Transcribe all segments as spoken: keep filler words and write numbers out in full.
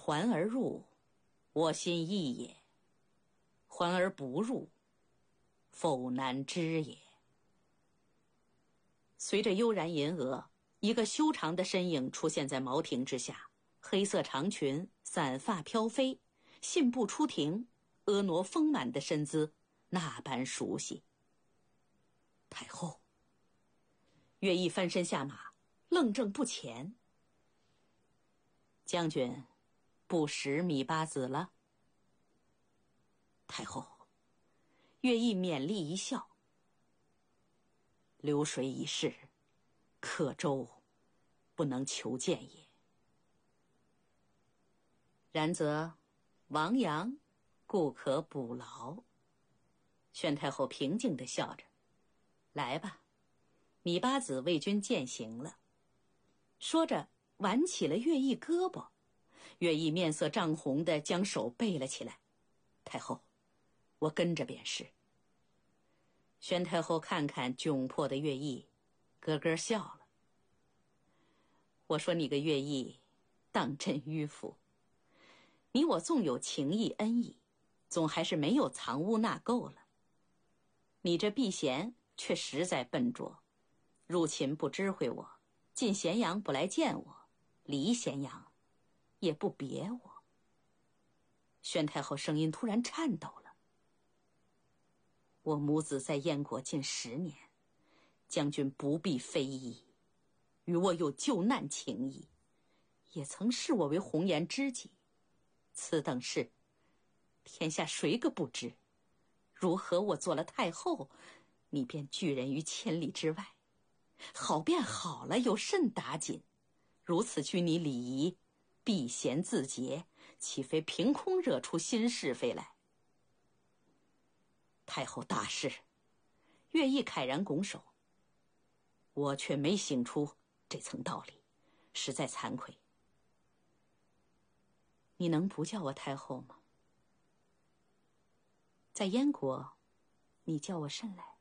环而入，我心意也；环而不入，否难知也。随着悠然吟额，一个修长的身影出现在茅亭之下，黑色长裙，散发飘飞，信步出庭，婀娜丰满的身姿那般熟悉。太后。乐毅翻身下马，愣怔不前。将军不识芈八子了？太后。乐毅勉励一笑，流水已逝，客舟不能求见也。然则亡羊故可补牢。宣太后平静地笑着，来吧，芈八子为君饯行了。说着挽起了乐毅胳膊，乐毅面色涨红的将手背了起来。太后，我跟着便是。宣太后看看窘迫的乐毅，咯咯笑了。我说你个乐毅，当真迂腐。你我纵有情义恩义，总还是没有藏污纳垢了。你这避嫌却实在笨拙，入秦不知会我，进咸阳不来见我，离咸阳也不别我。宣太后声音突然颤抖了。我母子在燕国近十年，将军不必非议，与我有救难情谊，也曾视我为红颜知己。此等事，天下谁个不知？如何我做了太后，你便拒人于千里之外？好便好了，有甚打紧？如此拘泥礼仪，避嫌自节，岂非凭空惹出新是非来？太后大事。乐毅慨然拱手，我却没醒出这层道理，实在惭愧。你能不叫我太后吗？在燕国，你叫我甚来？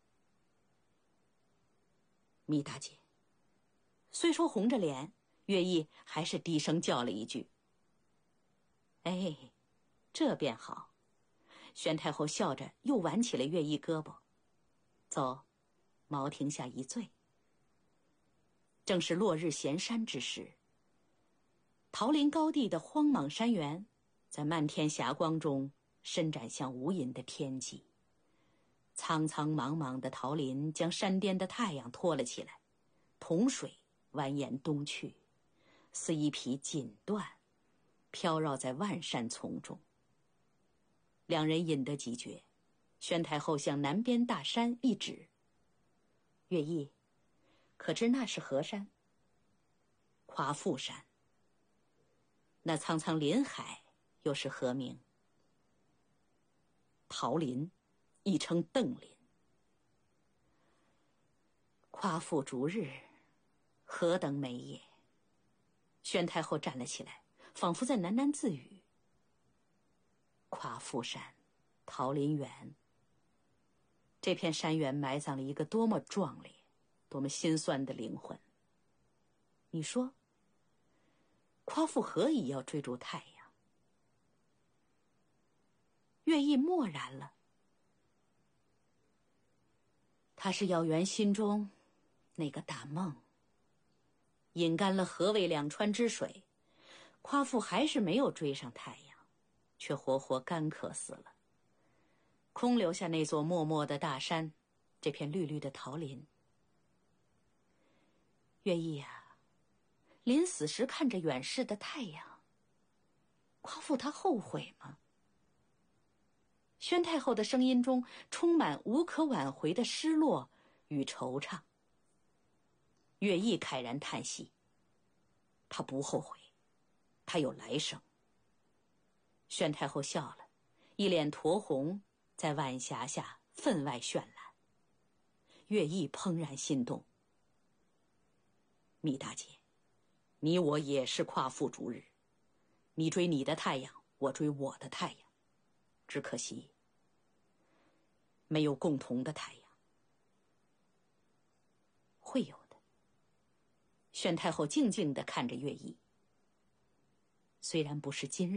芈大姐。虽说红着脸，乐毅还是低声叫了一句。哎，这便好。宣太后笑着又挽起了乐毅胳膊，走，茅亭下一醉。正是落日闲山之时，桃林高地的荒莽山原，在漫天霞光中伸展向无垠的天际。苍苍茫茫的桃林将山巅的太阳托了起来，桐水蜿蜒东去，似一匹锦缎，飘绕在万山丛中。两人饮得几绝，宣太后向南边大山一指，乐毅，可知那是何山？夸父山。那苍苍林海又是何名？桃林，亦称邓林。夸父逐日，何等美也！宣太后站了起来，仿佛在喃喃自语。夸父山，桃林园，这片山原埋葬了一个多么壮烈，多么心酸的灵魂。你说，夸父何以要追逐太阳？乐毅默然了。他是要圆心中那个大梦。饮干了河渭两川之水，夸父还是没有追上太阳，却活活干渴死了，空留下那座默默的大山，这片绿绿的桃林。乐毅啊，临死时看着远逝的太阳，夸父他后悔吗？宣太后的声音中充满无可挽回的失落与惆怅。乐毅慨然叹息，他不后悔，他有来生。宣太后笑了，一脸酡红，在晚霞下分外绚烂。乐毅怦然心动。芈大姐，你我也是夸父逐日，你追你的太阳，我追我的太阳，只可惜没有共同的太阳。会有的。宣太后静静地看着乐毅，虽然不是今日。